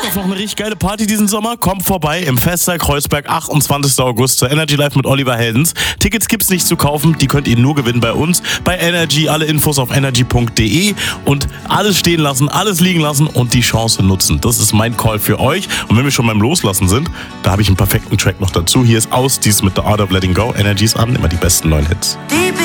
auf noch eine richtig geile Party diesen Sommer? Kommt vorbei im Festsaal Kreuzberg, 28. August zur Energy Live mit Oliver Heldens. Tickets gibt's nicht zu kaufen, die könnt ihr nur gewinnen bei uns, bei Energy. Alle Infos auf energy.de und alles stehen lassen, alles liegen lassen und die Chance nutzen. Das ist mein Call für euch. Und wenn wir schon beim Loslassen sind, da habe ich einen perfekten Track noch dazu. Hier ist Ausdies mit The Art of Letting Go. Energy ist an, immer die besten neuen Hits.